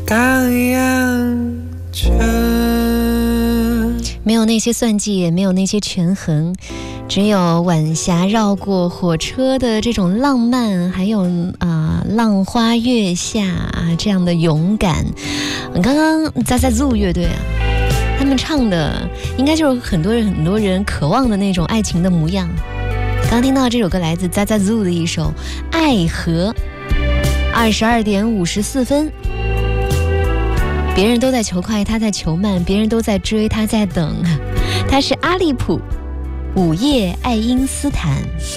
荡漾着。 没有那些算计，也没有那些权衡，只有晚霞绕过火车的这种浪漫，还有浪花月下这样的勇敢。刚刚ZaZaZu乐队他们唱的应该就是很多人渴望的那种爱情的模样。刚听到这首歌来自ZaZaZu的一首《爱河》，22点54分。别人都在求快，他在求慢；别人都在追，他在等。他是阿利普，午夜爱因斯坦。